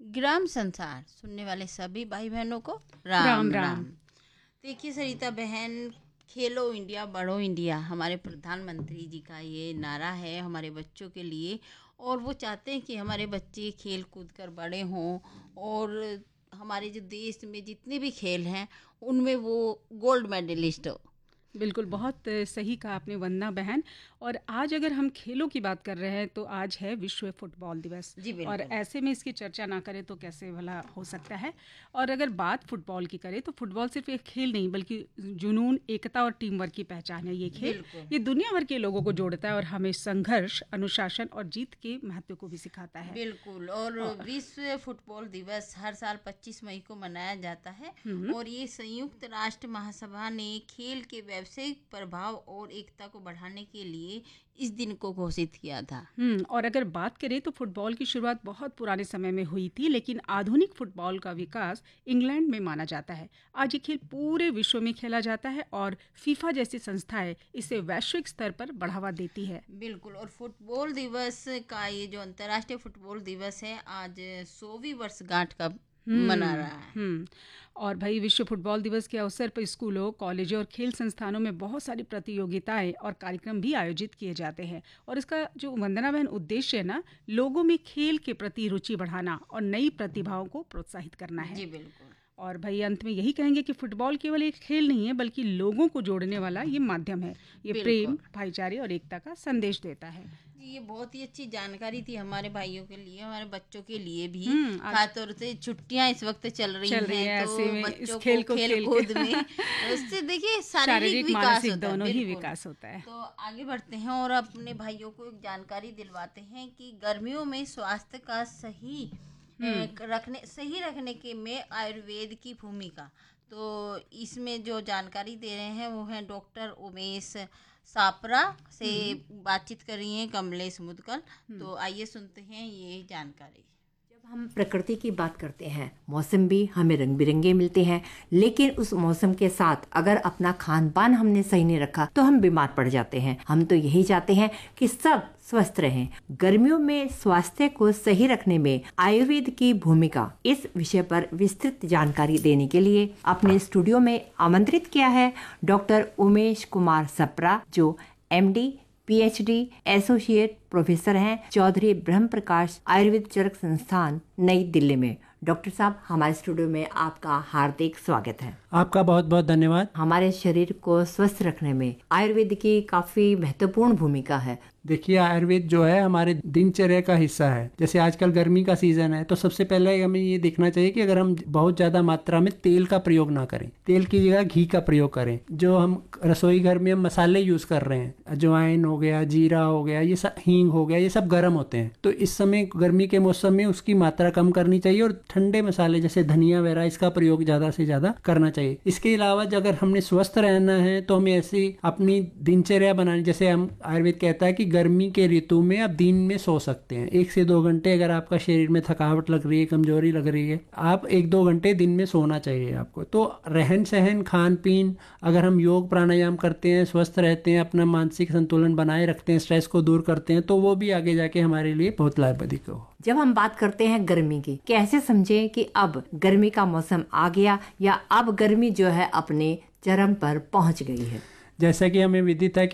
ग्राम संसार सुनने वाले सभी भाई बहनों को राम राम राम। राम। देखिए सरिता बहन, खेलो इंडिया बढ़ो इंडिया हमारे प्रधानमंत्री जी का ये नारा है हमारे बच्चों के लिए। और वो चाहते हैं कि हमारे बच्चे खेल कूद कर बड़े हों और हमारे जो देश में जितने भी खेल हैं उनमें वो गोल्ड मेडलिस्ट हो। बिल्कुल, बहुत सही कहा आपने वंदना बहन। और आज अगर हम खेलों की बात कर रहे हैं तो आज है विश्व फुटबॉल दिवस। जी और बिल्कुल। ऐसे में इसकी चर्चा ना करें तो कैसे भला हो सकता है। और अगर बात फुटबॉल की करें तो फुटबॉल सिर्फ एक खेल नहीं बल्कि जुनून, एकता और टीम वर्क की पहचान है। ये खेल बिल्कुल ये दुनिया भर के लोगों को जोड़ता है और हमें संघर्ष, अनुशासन और जीत के महत्व को भी सिखाता है। बिल्कुल। और और विश्व फुटबॉल दिवस हर साल 25 मई को मनाया जाता है। और ये संयुक्त राष्ट्र महासभा ने खेल के व्यावसायिक प्रभाव और एकता को बढ़ाने के लिए इस दिन को घोषित किया था। और अगर बात करें तो फुटबॉल की शुरुआत बहुत पुराने समय में हुई थी, लेकिन आधुनिक फुटबॉल का विकास इंग्लैंड में माना जाता है। आज ये खेल पूरे विश्व में खेला जाता है और फीफा जैसी संस्थाएं इसे वैश्विक स्तर पर बढ़ावा देती है। बिल्कुल। और फुटबॉल दिवस का ये जो अंतर्राष्ट्रीय फुटबॉल दिवस है आज 100वीं वर्षगांठ का मना रहा है। और भाई, विश्व फुटबॉल दिवस के अवसर पर स्कूलों, कॉलेजों और खेल संस्थानों में बहुत सारी प्रतियोगिताएं और कार्यक्रम भी आयोजित किए जाते हैं। और इसका जो वंदना बहन उद्देश्य है ना, लोगों में खेल के प्रति रुचि बढ़ाना और नई प्रतिभाओं को प्रोत्साहित करना है। जी बिल्कुल। और भाई, अंत में यही कहेंगे कि फुटबॉल केवल एक खेल नहीं है बल्कि लोगों को जोड़ने वाला ये माध्यम है। ये बिल्कुल प्रेम, भाईचारे और एकता का संदेश देता है। जी, ये बहुत ही अच्छी जानकारी थी हमारे भाइयों के लिए, हमारे बच्चों के लिए भी। आज खासतौर से छुट्टियां इस वक्त चल रही हैं ऐसे तो में इस बच्चों खेल को को खेल खेल कूद के में उससे देखिए शारीरिक शारीरिक विकास मानसिक होता है। दोनों ही बिल्कुल। विकास होता है। तो आगे बढ़ते हैं और अपने भाइयों को एक जानकारी दिलवाते हैं कि गर्मियों में स्वास्थ्य का सही रखने के में आयुर्वेद की भूमिका। तो इसमें जो जानकारी दे रहे हैं वो हैं डॉक्टर उमेश सापरा से बातचीत कर रही हैं कमलेश मुदगल। तो आइए सुनते हैं ये जानकारी। जब हम प्रकृति की बात करते हैं, मौसम भी हमें रंग बिरंगे मिलते हैं, लेकिन उस मौसम के साथ अगर अपना खान पान हमने सही नहीं रखा तो हम बीमार पड़ जाते हैं। हम तो यही चाहते हैं कि सब स्वस्थ रहें। गर्मियों में स्वास्थ्य को सही रखने में आयुर्वेद की भूमिका, इस विषय पर विस्तृत जानकारी देने के लिए अपने स्टूडियो में आमंत्रित किया है डॉक्टर उमेश कुमार सप्रा, जो MD PhD एसोसिएट प्रोफेसर हैं चौधरी ब्रह्म प्रकाश आयुर्वेद चरक संस्थान, नई दिल्ली में। डॉक्टर साहब, हमारे स्टूडियो में आपका हार्दिक स्वागत है। आपका बहुत बहुत धन्यवाद। हमारे शरीर को स्वस्थ रखने में आयुर्वेद की काफी महत्वपूर्ण भूमिका है। देखिए, आयुर्वेद जो है हमारे दिनचर्या का हिस्सा है। जैसे आजकल गर्मी का सीजन है तो सबसे पहले हमें ये देखना चाहिए कि अगर हम बहुत ज़्यादा मात्रा में तेल का प्रयोग ना करें, तेल की जगह घी का प्रयोग करें। जो हम रसोई घर में हम मसाले यूज़ कर रहे हैं, अजवाइन हो गया, जीरा हो गया, ये सब हींग हो गया, ये सब गर्म होते हैं। तो इस समय गर्मी के मौसम में उसकी मात्रा कम करनी चाहिए और ठंडे मसाले जैसे धनिया वगैरह इसका प्रयोग ज़्यादा से ज़्यादा करना चाहिए। इसके अलावा अगर हमने स्वस्थ रहना है तो हमें ऐसी अपनी दिनचर्या बनानी, जैसे हम आयुर्वेद कहता है कि गर्मी के ऋतु में आप दिन में सो सकते हैं 1 से 2 घंटे। अगर आपका शरीर में थकावट लग रही है, कमजोरी लग रही है, आप 1-2 घंटे दिन में सोना चाहिए आपको। तो रहन सहन, खान पीन, अगर हम योग प्राणायाम करते हैं, स्वस्थ रहते हैं, अपना मानसिक संतुलन बनाए रखते हैं, स्ट्रेस को दूर करते हैं, तो वो भी आगे जाके हमारे लिए बहुत लाभदायक हो। जब हम बात करते हैं गर्मी की, कैसे समझें कि अब गर्मी का मौसम आ गया या अब गर्मी जो है अपने चरम पर पहुंच गई है? जैसा कि हमें विदित है कि